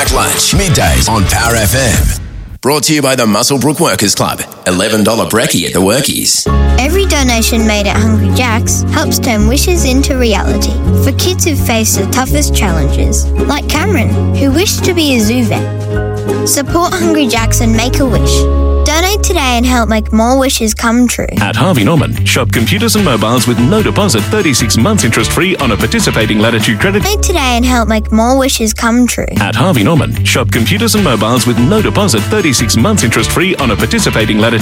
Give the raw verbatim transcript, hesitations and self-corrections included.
Packed Lunch, middays on Power F M. Brought to you by the Muswellbrook Workers Club. eleven dollars brekkie at the Workies. Every donation made at Hungry Jack's helps turn wishes into reality for kids who face the toughest challenges, like Cameron, who wished to be a zoo vet. Support Hungry Jack's and make a wish. Donate today and help make more wishes come true. At Harvey Norman, shop computers and mobiles with no deposit, thirty-six months interest-free on a participating Latitude credit. Donate today and help make more wishes come true. At Harvey Norman, shop computers and mobiles with no deposit, thirty-six months interest-free on a participating Latitude